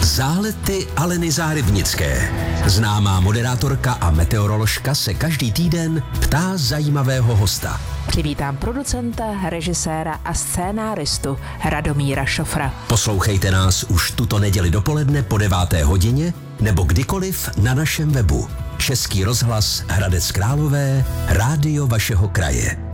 Zálety Aleny Zárybnické. Známá moderátorka a meteoroložka se každý týden ptá zajímavého hosta. Přivítám producenta, režiséra a scénáristu Radomíra Šofra. Poslouchejte nás už tuto neděli dopoledne po 9. hodině nebo kdykoliv na našem webu. Český rozhlas Hradec Králové, rádio vašeho kraje.